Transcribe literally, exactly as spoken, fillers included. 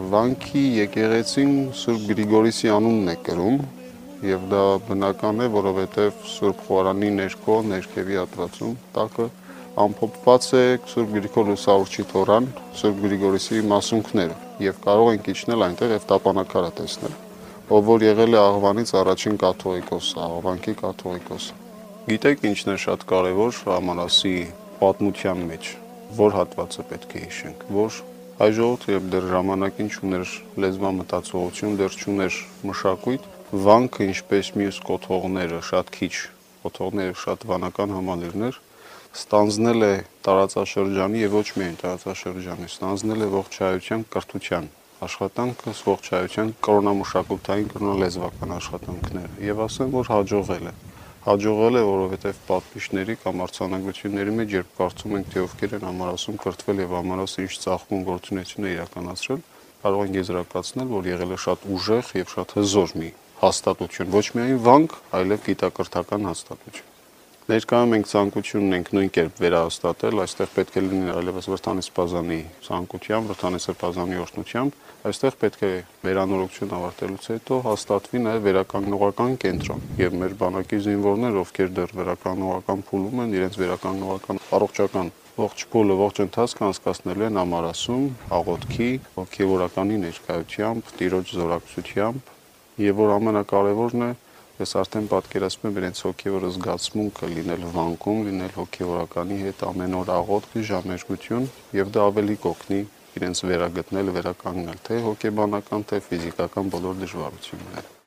Վանքի եկեղեցին Սուրբ Գրիգորիսի անունն է կրում եւ դա բնական է, որովհետեւ Սուրբ Խորանի ներքո ներքևի հատվածում տակը ամփոփված է Սուրբ Գրիգոր Լուսավորչի թորան, Սուրբ Գրիգորիսի մասունքները եւ կարող ենք իջնել այնտեղ եւ տապանակարը տեսնել, ով որ եղել է Աղվանից առաջին կաթողիկոսը, Աղվանքի կաթողիկոսը։ Գիտեք ինչն է շատ կարեւոր Ամանասի պատմության մեջ, որ հատվածը պետք է հիշենք, որ հայ ժողովուրդը երբ դեռ ժամանակին չուներ լեզվամտածողություն, դեռ չուներ մշակույթ, վանքը ինչպես մյուս կոթողները, շատ քիչ կոթողները, շատ վանական համալիրներ, ստանձնել է տարածաշրջանի եւ ոչ միայն տարածաշրջանի, ստանձնել է ողջայության կրթության աշխատանքը, ողջայության կրոնամշակութային, կրոնալեզվական աշխատանքները եւ ասեմ, որ հաջողել է։ Հաջողել է, որովհետև պատմիչների կամ արձանագրությունների մեջ, երբ կարծում ենք, թե ովքեր են Ամարասում կրթվել եւ Ամարասը ինչ ծաղկուն գործունեություն է իրականացրել, կարող ենք եզրակացնել, որ եղել է շատ ուժեղ եւ շատ հզոր մի հաստատություն, ոչ միայն վանք, այլև գիտակրթական հաստատություն։ Ներկայում մենք ցանկություն ունենք նույն կերպ վերահաստատել, այստեղ պետք է լինի այլևս Վրդանի Սպազանի ցանկությամբ, Վրդանի Սպազանի օրհնությամբ, այստեղ պետք է վերանորոգություն ավարտելուց հետո հաստատվի նաև վերականգնողական կենտրոն, եւ մեր բանակի զինվորներ, ովքեր դեռ վերականգնողական փուլում են, իրենց վերականգնողական առողջական ողջ փուլը, ողջ ընթացքը անցկացնելու են Ամարասում, աղոթքի, հոգեվորականի ներկայությամբ, Տիրոջ զորակցությամբ, եւ որ ամենակարևորն է, ես արդեն պատկերացնում եմ իրենց հոգեվոր զգացմունքը լինել վանքում, լինել հոգեվորականի հետ ամեն օր աղոթք, ժամերգություն եւ դա ավելի կօգնի իրենց վերագտնել, վերականգնել թե հոգեբանական, թե ֆիզիկական բոլոր դժվարությունները։